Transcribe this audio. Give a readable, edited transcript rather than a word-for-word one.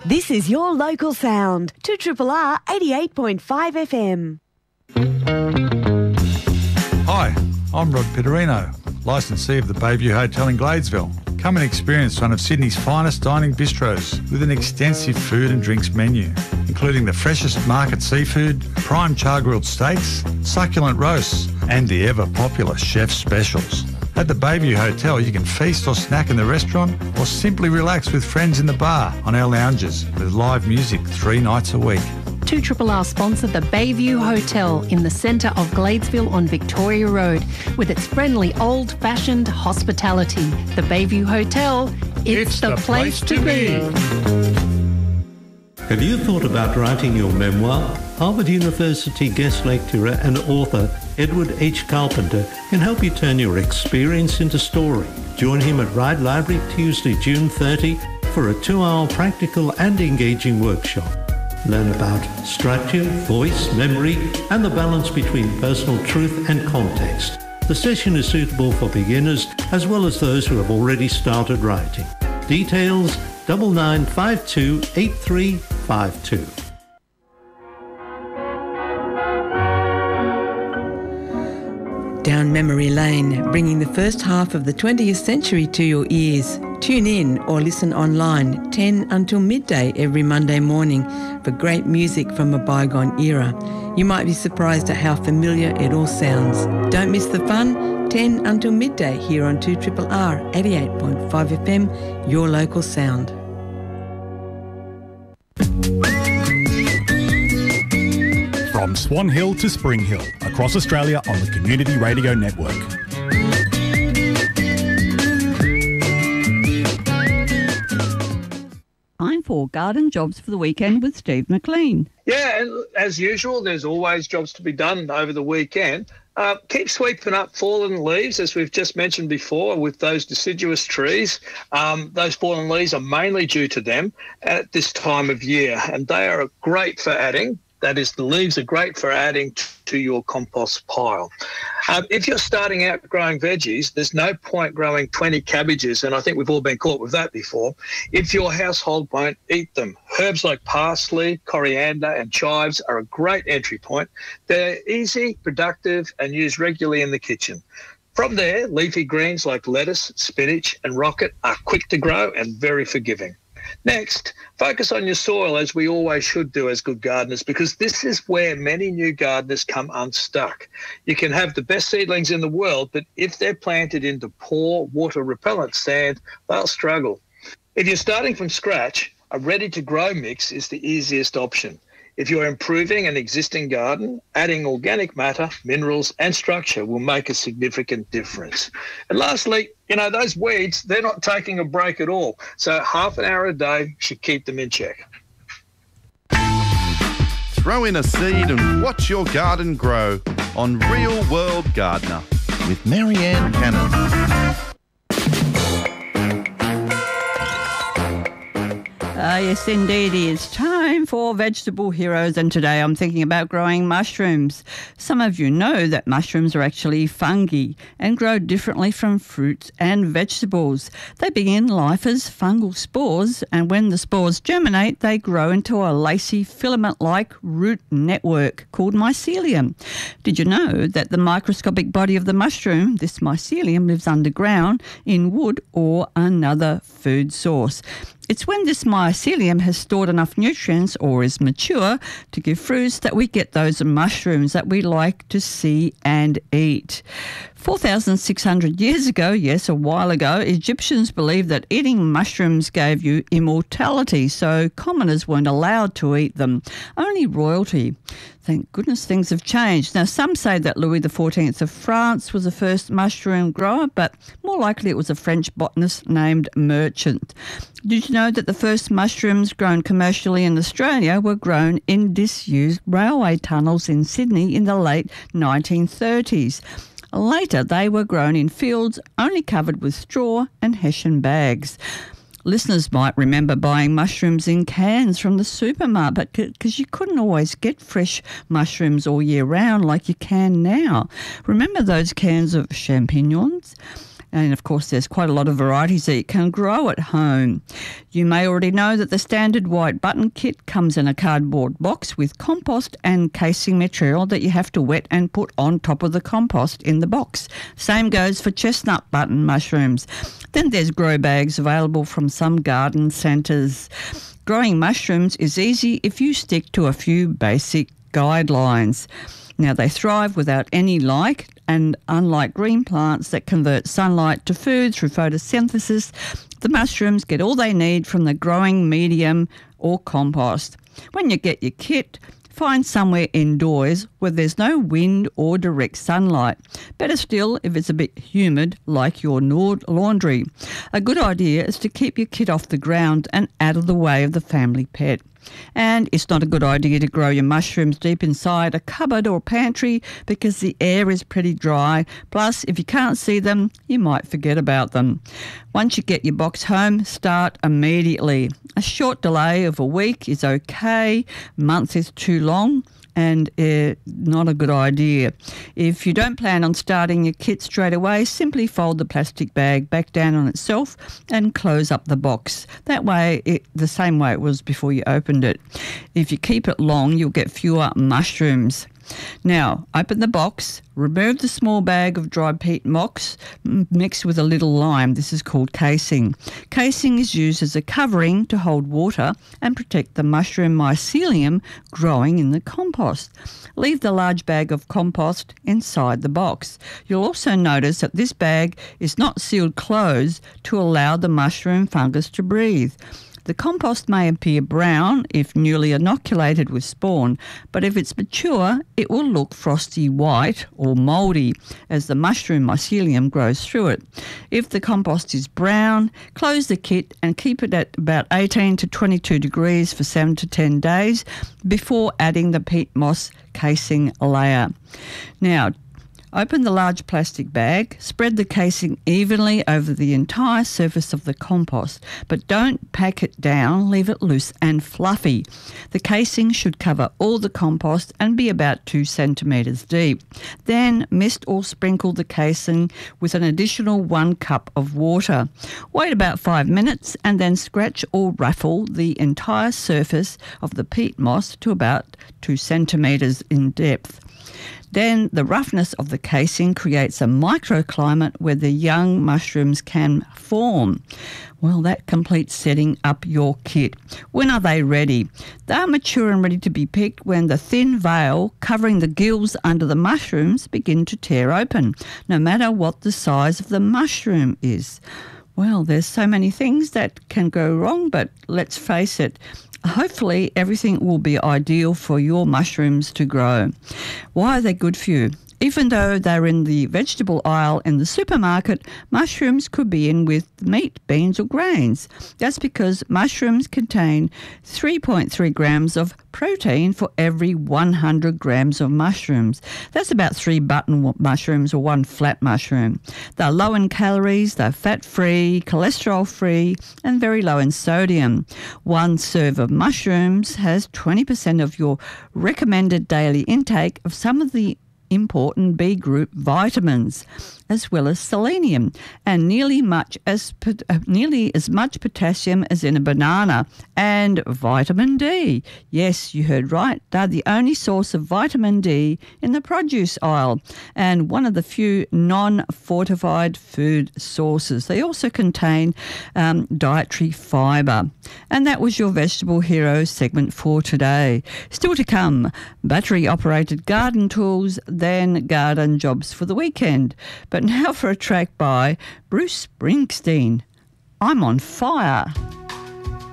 This is your local sound, 2RRR 88.5 FM. Hi, I'm Rod Pitterino, licensee of the Bayview Hotel in Gladesville. Come and experience one of Sydney's finest dining bistros with an extensive food and drinks menu, including the freshest market seafood, prime char-grilled steaks, succulent roasts, and the ever-popular chef specials. At the Bayview Hotel, you can feast or snack in the restaurant or simply relax with friends in the bar on our lounges with live music 3 nights a week. 2RRR sponsor the Bayview Hotel in the centre of Gladesville on Victoria Road with its friendly old-fashioned hospitality. The Bayview Hotel, it's the place to be. Have you thought about writing your memoir? Harvard University guest lecturer and author Edward H. Carpenter can help you turn your experience into story. Join him at Ride Library Tuesday, June 30 for a 2-hour practical and engaging workshop. Learn about structure, voice, memory, and the balance between personal truth and context. The session is suitable for beginners as well as those who have already started writing. Details 9952 8352. Down memory lane, bringing the first half of the 20th century to your ears. Tune in or listen online 10 until midday every Monday morning for great music from a bygone era. You might be surprised at how familiar it all sounds. Don't miss the fun. 10 until midday here on 2RRR 88.5 FM, your local sound. From Swan Hill to Spring Hill, across Australia on the Community Radio Network. Time for garden jobs for the weekend with Steve McLean. Yeah, and as usual, there's always jobs to be done over the weekend. Keep sweeping up fallen leaves, as we've just mentioned before, with those deciduous trees. Those fallen leaves are mainly due to them at this time of year, and they are great for adding. That is, the leaves are great for adding to your compost pile. If you're starting out growing veggies, there's no point growing 20 cabbages, and I think we've all been caught with that before, if your household won't eat them. Herbs like parsley, coriander and chives are a great entry point. They're easy, productive and used regularly in the kitchen. From there, leafy greens like lettuce, spinach and rocket are quick to grow and very forgiving. Next, focus on your soil, as we always should do as good gardeners, because this is where many new gardeners come unstuck. You can have the best seedlings in the world, but if they're planted into poor water-repellent sand, they'll struggle. If you're starting from scratch, a ready-to-grow mix is the easiest option. If you're improving an existing garden, adding organic matter, minerals and structure will make a significant difference. And lastly, those weeds, they're not taking a break at all. So half an hour a day should keep them in check. Throw in a seed and watch your garden grow on Real World Gardener with Marianne Cannon. Yes, indeed, it's time for Vegetable Heroes, and today I'm thinking about growing mushrooms. Some of you know that mushrooms are actually fungi and grow differently from fruits and vegetables. They begin life as fungal spores, and when the spores germinate, they grow into a lacy filament-like root network called mycelium. Did you know that the microscopic body of the mushroom, this mycelium, lives underground in wood or another food source? It's when this mycelium has stored enough nutrients or is mature to give fruits that we get those mushrooms that we like to see and eat. 4,600 years ago, yes, a while ago, Egyptians believed that eating mushrooms gave you immortality, so commoners weren't allowed to eat them, only royalty. Thank goodness things have changed. Now, some say that Louis XIV of France was the first mushroom grower, but more likely it was a French botanist named Merchant. Did you know that the first mushrooms grown commercially in Australia were grown in disused railway tunnels in Sydney in the late 1930s? Later, they were grown in fields only covered with straw and hessian bags. Listeners might remember buying mushrooms in cans from the supermarket because you couldn't always get fresh mushrooms all year round like you can now. Remember those cans of champignons? And of course, there's quite a lot of varieties that you can grow at home. You may already know that the standard white button kit comes in a cardboard box with compost and casing material that you have to wet and put on top of the compost in the box. Same goes for chestnut button mushrooms. Then there's grow bags available from some garden centres. Growing mushrooms is easy if you stick to a few basic guidelines. Now, they thrive without any light, and unlike green plants that convert sunlight to food through photosynthesis, the mushrooms get all they need from the growing medium or compost. When you get your kit, find somewhere indoors where there's no wind or direct sunlight. Better still if it's a bit humid, like your laundry. A good idea is to keep your kit off the ground and out of the way of the family pet. And it's not a good idea to grow your mushrooms deep inside a cupboard or pantry because the air is pretty dry. Plus, if you can't see them, you might forget about them. Once you get your box home, start immediately. A short delay of a week is okay. A month is too long and not a good idea. If you don't plan on starting your kit straight away, simply fold the plastic bag back down on itself and close up the box. That way, the same way it was before you opened it. If you keep it long, you'll get fewer mushrooms. Now, open the box, remove the small bag of dried peat moss mixed with a little lime. This is called casing. Casing is used as a covering to hold water and protect the mushroom mycelium growing in the compost. Leave the large bag of compost inside the box. You'll also notice that this bag is not sealed closed to allow the mushroom fungus to breathe. The compost may appear brown if newly inoculated with spawn, but if it's mature, it will look frosty white or mouldy as the mushroom mycelium grows through it. If the compost is brown, close the kit and keep it at about 18 to 22 degrees for 7 to 10 days before adding the peat moss casing layer. Now, open the large plastic bag, spread the casing evenly over the entire surface of the compost, but don't pack it down, leave it loose and fluffy. The casing should cover all the compost and be about 2 centimetres deep. Then mist or sprinkle the casing with an additional 1 cup of water. Wait about 5 minutes and then scratch or ruffle the entire surface of the peat moss to about 2 centimetres in depth. Then the roughness of the casing creates a microclimate where the young mushrooms can form. Well, that completes setting up your kit. When are they ready? They are mature and ready to be picked when the thin veil covering the gills under the mushrooms begin to tear open, no matter what the size of the mushroom is. Well, there's so many things that can go wrong, but let's face it, hopefully everything will be ideal for your mushrooms to grow. Why are they good for you? Even though they're in the vegetable aisle in the supermarket, mushrooms could be in with meat, beans or grains. That's because mushrooms contain 3.3 grams of protein for every 100 grams of mushrooms. That's about 3 button mushrooms or 1 flat mushroom. They're low in calories, they're fat-free, cholesterol-free and very low in sodium. 1 serve of mushrooms has 20% of your recommended daily intake of some of the important B group vitamins, as well as selenium, and nearly as much potassium as in a banana, and vitamin D. Yes, you heard right. They're the only source of vitamin D in the produce aisle, and one of the few non-fortified food sources. They also contain dietary fibre. And that was your Vegetable Heroes segment for today. Still to come, battery-operated garden tools, then garden jobs for the weekend. But now for a track by Bruce Springsteen. I'm on Fire.